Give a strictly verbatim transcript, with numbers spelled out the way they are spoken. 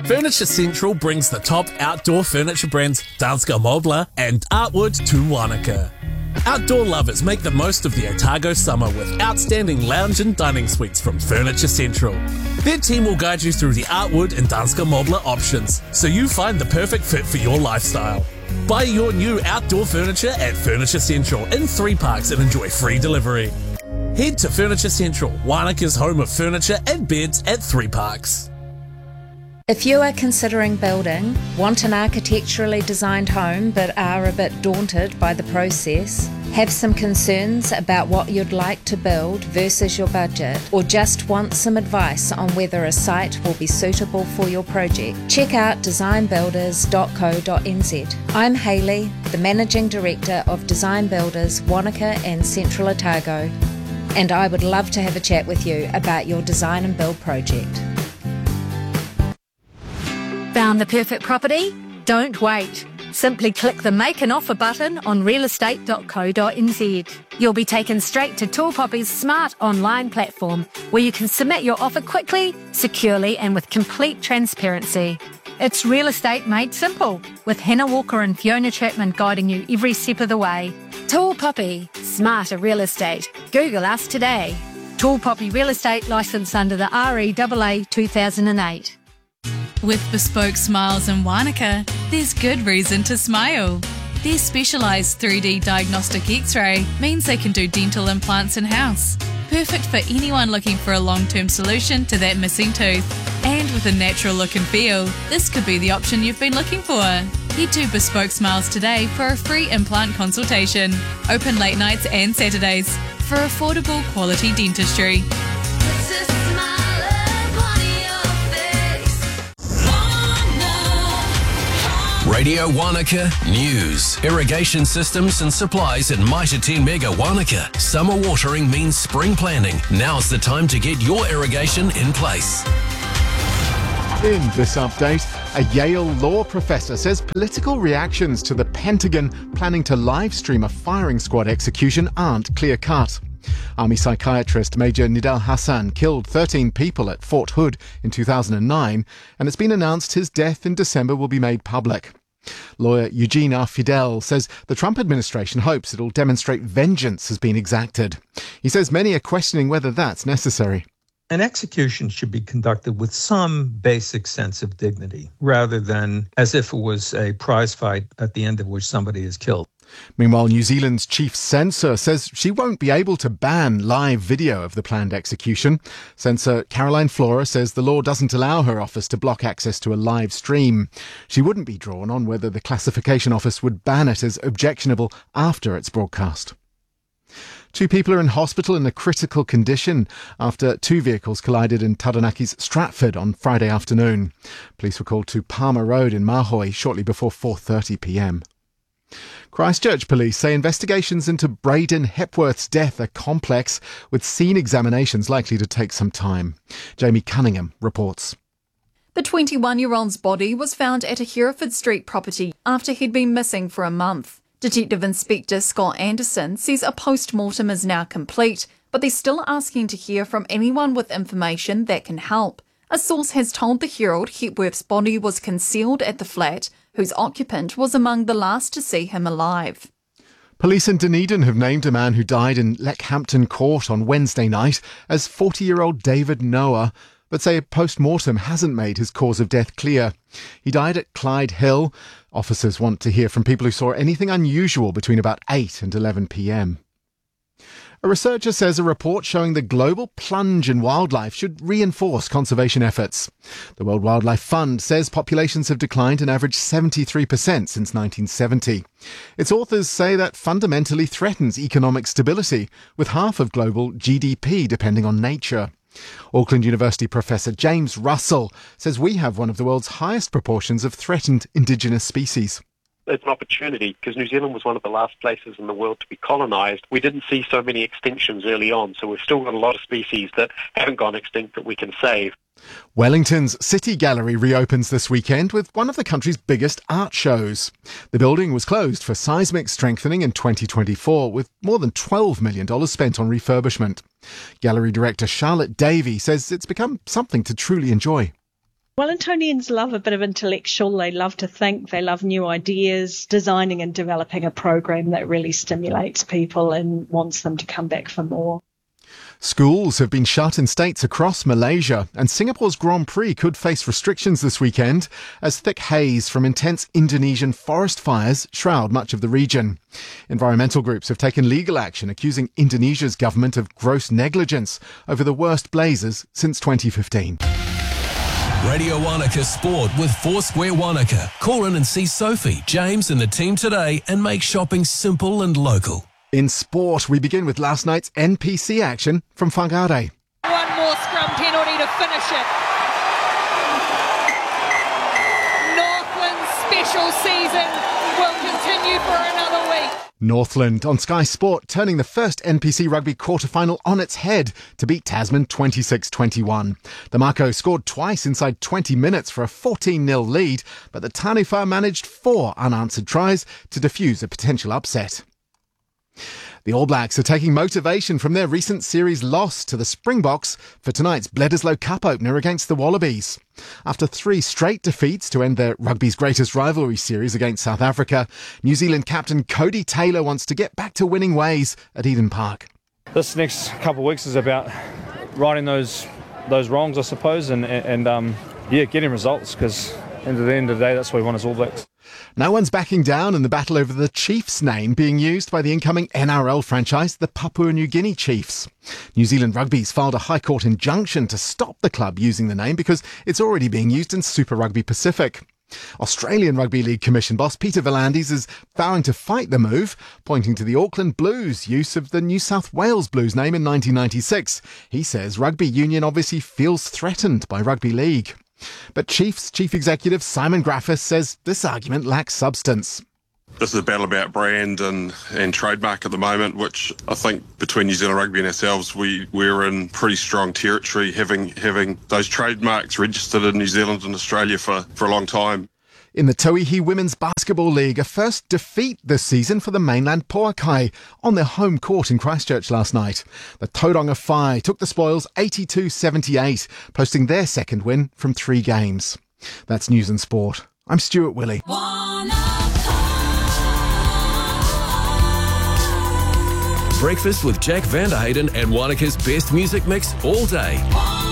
Furniture Central brings the top outdoor furniture brands Danska Möbler and Artwood to Wanaka. Outdoor lovers make the most of the Otago summer with outstanding lounge and dining suites from Furniture Central. Their team will guide you through the Artwood and Danska Möbler options so you find the perfect fit for your lifestyle. Buy your new outdoor furniture at Furniture Central in three parks and enjoy free delivery. Head to Furniture Central, Wanaka's home of furniture and beds at three parks. If you are considering building, want an architecturally designed home but are a bit daunted by the process, have some concerns about what you'd like to build versus your budget, or just want some advice on whether a site will be suitable for your project, check out design builders dot co dot n z. I'm Hayley, the Managing Director of Design Builders Wanaka and Central Otago, and I would love to have a chat with you about your design and build project. Found the perfect property? Don't wait. Simply click the Make an Offer button on real estate dot co dot n z. You'll be taken straight to Tall Poppy's smart online platform where you can submit your offer quickly, securely and with complete transparency. It's real estate made simple, with Hannah Walker and Fiona Chapman guiding you every step of the way. Tall Poppy, smarter real estate. Google us today. Tall Poppy Real Estate, licensed under the R E A A two thousand eight. With Bespoke Smiles in Wanaka, there's good reason to smile. Their specialised three D diagnostic X-ray means they can do dental implants in-house. Perfect for anyone looking for a long-term solution to that missing tooth. And with a natural look and feel, this could be the option you've been looking for. Head to Bespoke Smiles today for a free implant consultation. Open late nights and Saturdays for affordable quality dentistry. Radio Wanaka News. Irrigation systems and supplies at Mitre ten Mega Wanaka. Summer watering means spring planning. Now's the time to get your irrigation in place. In this update, a Yale law professor says political reactions to the Pentagon planning to live stream a firing squad execution aren't clear-cut. Army psychiatrist Major Nidal Hassan killed thirteen people at Fort Hood in two thousand nine, and it's been announced his death in December will be made public. Lawyer Eugene R. Fidel says the Trump administration hopes it'll demonstrate vengeance has been exacted. He says many are questioning whether that's necessary. An execution should be conducted with some basic sense of dignity, rather than as if it was a prize fight at the end of which somebody is killed. Meanwhile, New Zealand's chief censor says she won't be able to ban live video of the planned execution. Censor Caroline Flora says the law doesn't allow her office to block access to a live stream. She wouldn't be drawn on whether the classification office would ban it as objectionable after its broadcast. Two people are in hospital in a critical condition after two vehicles collided in Tadanaki's Stratford on Friday afternoon. Police were called to Palmer Road in Mahoi shortly before four thirty p m. Christchurch police say investigations into Braden Hepworth's death are complex, with scene examinations likely to take some time. Jamie Cunningham reports. The twenty-one-year-old's body was found at a Hereford Street property after he'd been missing for a month. Detective Inspector Scott Anderson says a post-mortem is now complete, but they're still asking to hear from anyone with information that can help. A source has told the Herald Hepworth's body was concealed at the flat, whose occupant was among the last to see him alive. Police in Dunedin have named a man who died in Leckhampton Court on Wednesday night as forty-year-old David Noah, but say a post-mortem hasn't made his cause of death clear. He died at Clyde Hill. Officers want to hear from people who saw anything unusual between about eight and eleven p m. A researcher says a report showing the global plunge in wildlife should reinforce conservation efforts. The World Wildlife Fund says populations have declined an average seventy-three percent since nineteen seventy. Its authors say that fundamentally threatens economic stability, with half of global G D P depending on nature. Auckland University Professor James Russell says we have one of the world's highest proportions of threatened indigenous species. It's an opportunity because New Zealand was one of the last places in the world to be colonised. We didn't see so many extinctions early on, so we've still got a lot of species that haven't gone extinct that we can save. Wellington's City Gallery reopens this weekend with one of the country's biggest art shows. The building was closed for seismic strengthening in twenty twenty-four, with more than twelve million dollars spent on refurbishment. Gallery director Charlotte Davey says it's become something to truly enjoy. Wellingtonians love a bit of intellectual. They love to think. They love new ideas, designing and developing a program that really stimulates people and wants them to come back for more. Schools have been shut in states across Malaysia, and Singapore's Grand Prix could face restrictions this weekend as thick haze from intense Indonesian forest fires shroud much of the region. Environmental groups have taken legal action accusing Indonesia's government of gross negligence over the worst blazes since twenty fifteen. Radio Wanaka Sport with Foursquare Wanaka. Call in and see Sophie, James and the team today and make shopping simple and local. In sport, we begin with last night's N P C action from Whangarei. One more scrum penalty to finish it. Northland's special season will continue for another week. Northland on Sky Sport turning the first N P C rugby quarter-final on its head to beat Tasman twenty-six twenty-one. The Mako scored twice inside twenty minutes for a fourteen nil lead, but the Taniwha managed four unanswered tries to defuse a potential upset. The All Blacks are taking motivation from their recent series loss to the Springboks for tonight's Bledisloe Cup opener against the Wallabies. After three straight defeats to end their rugby's greatest rivalry series against South Africa, New Zealand captain Cody Taylor wants to get back to winning ways at Eden Park. This next couple of weeks is about righting those those wrongs, I suppose, and, and um, yeah, getting results, because at the end of the day, that's what we want as All Blacks. No one's backing down in the battle over the Chiefs name being used by the incoming N R L franchise, the Papua New Guinea Chiefs. New Zealand Rugby's filed a High Court injunction to stop the club using the name because it's already being used in Super Rugby Pacific. Australian Rugby League Commission boss Peter V'landys is vowing to fight the move, pointing to the Auckland Blues' use of the New South Wales Blues name in nineteen ninety-six. He says Rugby Union obviously feels threatened by Rugby League. But Chiefs Chief Executive Simon Graffis says this argument lacks substance. This is a battle about brand and, and trademark at the moment, which I think between New Zealand Rugby and ourselves, we, we're in pretty strong territory, having having those trademarks registered in New Zealand and Australia for, for a long time. In the Tauihi Women's Basketball League, a first defeat this season for the mainland Poakai on their home court in Christchurch last night. The Tauranga Whai took the spoils eighty-two seventy-eight, posting their second win from three games. That's News and Sport. I'm Stuart Willey. Breakfast with Jack Vanderhayden and Wanaka's best music mix all day.